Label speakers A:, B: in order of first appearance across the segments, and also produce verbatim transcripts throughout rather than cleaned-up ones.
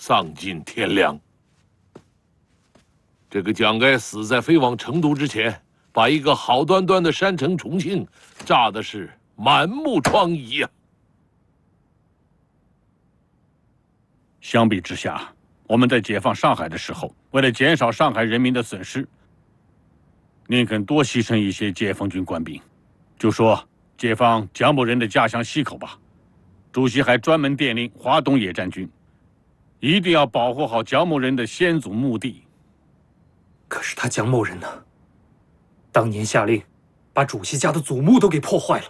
A: 丧尽天良。这个蒋该死在飞往成都之前，把一个好端端的山城重庆炸的是满目疮痍呀！
B: 相比之下，我们在解放上海的时候，为了减少上海人民的损失，宁肯多牺牲一些解放军官兵。就说解放蒋某人的家乡溪口吧，主席还专门电令华东野战军，一定要保护好蒋某人的先祖墓地。
C: 可是他蒋某人呢？当年下令把主席家的祖墓都给破坏了。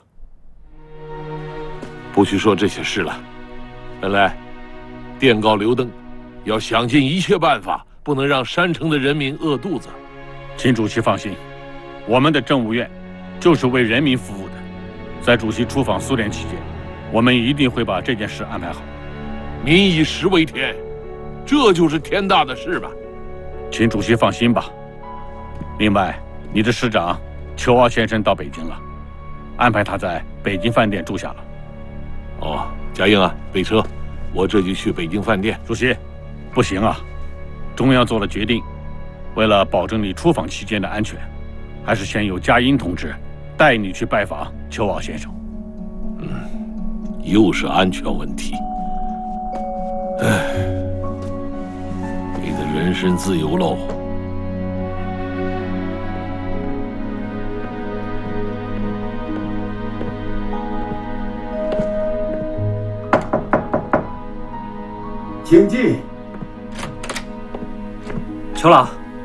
A: 不许说这些事了。本来电告刘登，要想尽一切办法，不能让山城的人民饿肚子。
B: 请主席放心，我们的政务院就是为人民服务的。在主席出访苏联期间，我们一定会把这件事安排好。
A: 民以食为天，这就是天大的事吧？
B: 请主席放心吧。另外，你的师长邱傲先生到北京了，安排他在北京饭店住下了。
A: 哦，嘉应啊，备车，我这就去北京饭店。
B: 主席，不行啊，中央做了决定，为了保证你出访期间的安全，还是先由嘉应同志带你去拜访邱傲先生。
A: 嗯，又是安全问题。唉，你的人身自由喽。
D: 请进。
C: 邱老，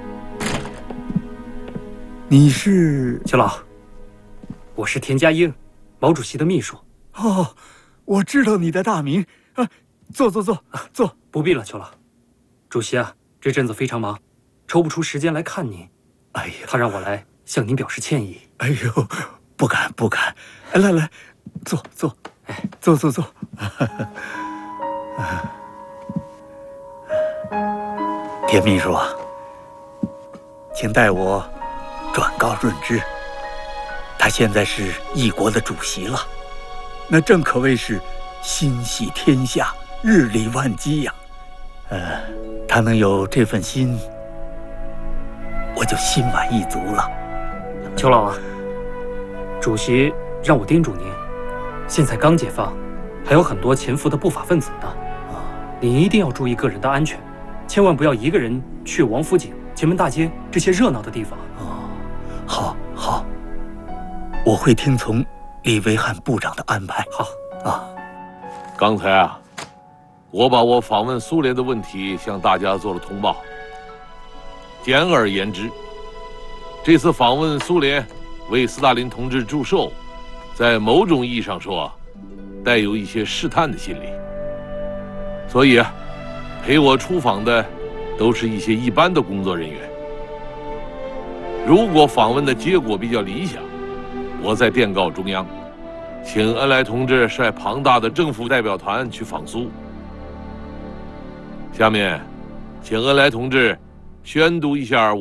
D: 你是？
C: 邱老，我是田家英，毛主席的秘书。
D: 哦，我知道你的大名啊，坐坐坐坐。
C: 不必了，邱老。主席啊，这阵子非常忙，抽不出时间来看您。
D: 哎呀，
C: 他让我来向您表示歉意。
D: 哎呦，不敢不敢。来来，坐坐，哎，坐坐坐。田秘书啊，请代我转告润之，他现在是一国的主席了，那正可谓是心系天下，日理万机呀。呃，他能有这份心，我就心满意足了。
C: 邱老啊，主席让我叮嘱您，现在刚解放，还有很多潜伏的不法分子呢。您一定要注意个人的安全，千万不要一个人去王府井、前门大街这些热闹的地方。
D: 哦，好，好，我会听从李维汉部长的安排。
C: 好
D: 啊，
A: 刚才啊，我把我访问苏联的问题向大家做了通报。简而言之，这次访问苏联，为斯大林同志祝寿，在某种意义上说，带有一些试探的心理。所以啊，陪我出访的都是一些一般的工作人员。如果访问的结果比较理想，我再电告中央，请恩来同志率庞大的政府代表团去访苏。下面，请恩来同志宣读一下